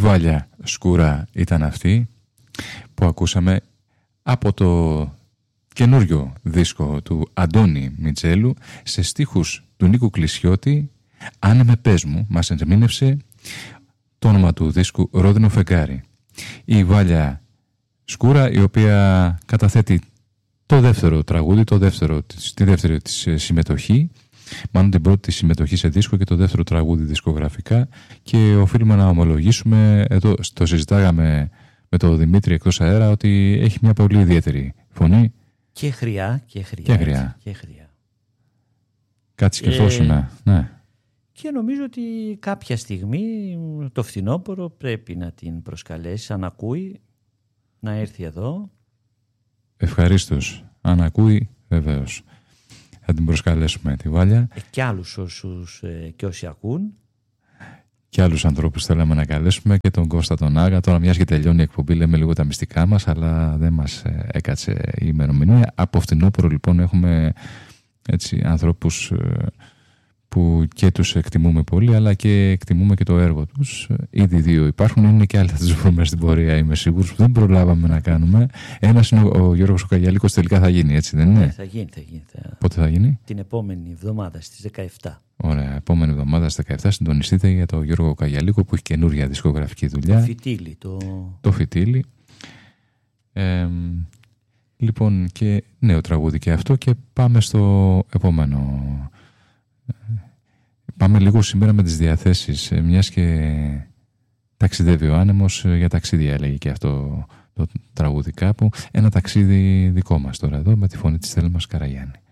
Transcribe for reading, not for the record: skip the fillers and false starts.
Βάλια Σκούρα ήταν αυτή που ακούσαμε από το καινούριο δίσκο του Αντώνη Μιτζέλου σε στίχους του Νίκου Κλεισιώτη. «Άνεμε πες μου» μας ερμήνευσε το όνομα του δίσκου «Ρόδινο φεγγάρι». Η Βάλια Σκούρα, η οποία καταθέτει το δεύτερο τραγούδι, τη δεύτερη της συμμετοχή, μάλλον την πρώτη της συμμετοχή σε δίσκο και το δεύτερο τραγούδι δισκογραφικά, και οφείλουμε να ομολογήσουμε, εδώ το συζητάγαμε με τον Δημήτρη εκτός αέρα, ότι έχει μια πολύ ιδιαίτερη φωνή. Και χρειά. Κάτι σκεφτόσουνα, ναι. Και νομίζω ότι κάποια στιγμή το φθινόπωρο πρέπει να την προσκαλέσει, αν ακούει, να έρθει εδώ. Ευχαρίστως. Αν ακούει, βεβαίως. Θα την προσκαλέσουμε τη Βάλια. Και άλλους και όσοι ακούν. Και άλλους ανθρώπους θέλαμε να καλέσουμε, και τον Κώστα τον Άγα. Τώρα, μιας και τελειώνει η εκπομπή, λέμε λίγο τα μυστικά μας, αλλά δεν μας έκατσε η ημερομηνία. Από φθινόπωρο λοιπόν έχουμε έτσι ανθρώπους που και τους εκτιμούμε πολύ, αλλά και εκτιμούμε και το έργο τους. Ήδη δύο υπάρχουν, είναι και άλλοι θα τους βρούμε στην πορεία, είμαι σίγουρος, που δεν προλάβαμε να κάνουμε. Ένας είναι ο Γιώργος ο Καγιαλίκος, τελικά θα γίνει, έτσι δεν είναι? Θα γίνει. Πότε θα γίνει? Την επόμενη εβδομάδα στις 17. Ωραία, επόμενη εβδομάδα στις 17 συντονιστείτε για τον Γιώργο Καγιαλίκο, που έχει καινούρια δισκογραφική δουλειά. Το φυτίλι. Το φυτίλι. Λοιπόν, και νέο τραγούδι και αυτό, και πάμε στο επόμενο. Πάμε λίγο σήμερα με τις διαθέσεις, μιας και ταξιδεύει ο άνεμος, για ταξίδια έλεγε και αυτό το τραγούδι κάπου. Ένα ταξίδι δικό μας τώρα εδώ, με τη φωνή της Θέλμας Καραγιάννη.